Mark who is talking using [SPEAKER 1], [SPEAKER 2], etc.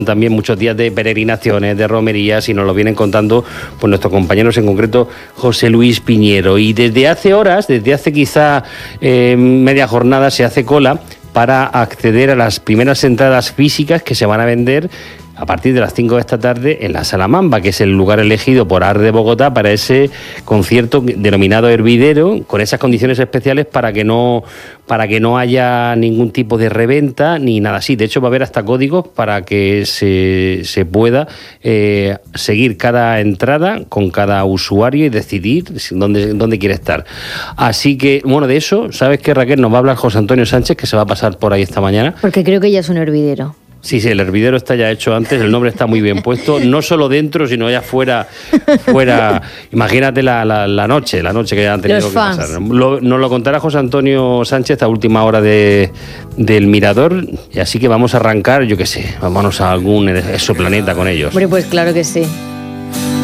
[SPEAKER 1] también muchos días de peregrinaciones, de romerías, y nos lo vienen contando pues nuestros compañeros, en concreto José Luis Piñero. Y desde hace horas, desde hace quizá media jornada, se hace cola para acceder a las primeras entradas físicas que se van a vender a partir de las 5 de esta tarde en la Sala Mamba, que es el lugar elegido por AR de Bogotá para ese concierto denominado Hervidero, con esas condiciones especiales para que no haya ningún tipo de reventa ni nada así. De hecho, va a haber hasta códigos para que se pueda seguir cada entrada con cada usuario y decidir dónde quiere estar. Así que, bueno, de eso, ¿sabes qué, Raquel? Nos va a hablar José Antonio Sánchez, que se va a pasar por ahí esta mañana.
[SPEAKER 2] Porque creo que ya es un hervidero.
[SPEAKER 1] Sí, el hervidero está ya hecho antes, el nombre está muy bien puesto, no solo dentro, sino ya fuera. Imagínate la noche que han tenido que pasar. Nos lo contará José Antonio Sánchez a última hora del Mirador, y así que vamos a arrancar, yo qué sé, vámonos a algún exoplaneta con ellos.
[SPEAKER 2] Hombre, pues claro que sí.